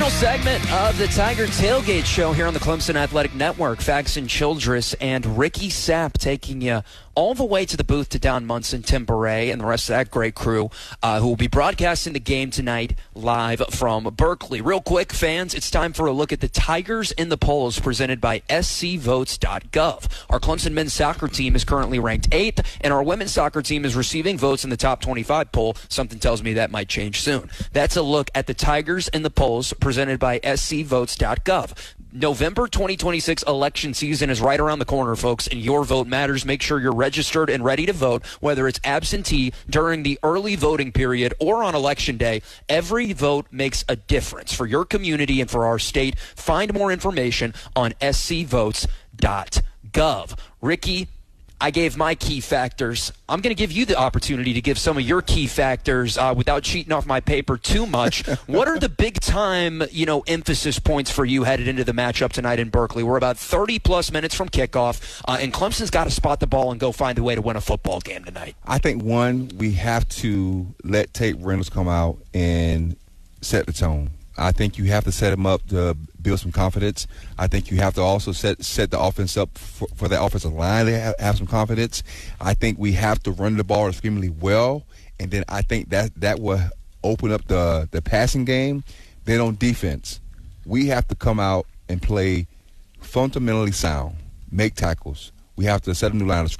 Final segment of the Tiger Tailgate Show here on the Clemson Athletic Network. Faxon Childress and Ricky Sapp taking you all the way to the booth to Don Munson, Tim Beret, and the rest of that great crew who will be broadcasting the game tonight live from Berkeley. Real quick, fans, it's time for a look at the Tigers in the polls presented by scvotes.gov. Our Clemson men's soccer team is currently ranked 8th, and our women's soccer team is receiving votes in the top 25 poll. Something tells me that might change soon. That's a look at the Tigers in the polls presented by scvotes.gov. November 2026 election season is right around the corner, folks, and your vote matters. Make sure you're registered and ready to vote, whether it's absentee during the early voting period or on Election Day. Every vote makes a difference for your community and for our state. Find more information on scvotes.gov. Ricky, I gave my key factors. I'm going to give you the opportunity to give some of your key factors without cheating off my paper too much. What are the big-time, emphasis points for you headed into the matchup tonight in Berkeley? We're about 30-plus minutes from kickoff, and Clemson's got to spot the ball and go find a way to win a football game tonight. I think, one, we have to let Tate Reynolds come out and set the tone. I think you have to set him up to build some confidence. I think you have to also set the offense up for the offensive line to have some confidence. I think we have to run the ball extremely well, and then I think that will open up the passing game. Then on defense, we have to come out and play fundamentally sound, make tackles. We have to set a new line of